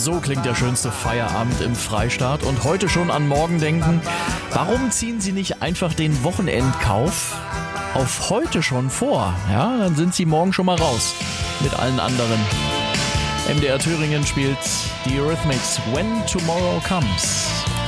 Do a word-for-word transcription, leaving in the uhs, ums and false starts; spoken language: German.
So klingt der schönste Feierabend im Freistaat und heute schon an morgen denken. Warum ziehen Sie nicht einfach den Wochenendkauf auf heute schon vor? Ja, dann sind Sie morgen schon mal raus mit allen anderen. M D R Thüringen spielt die Eurythmics When Tomorrow Comes.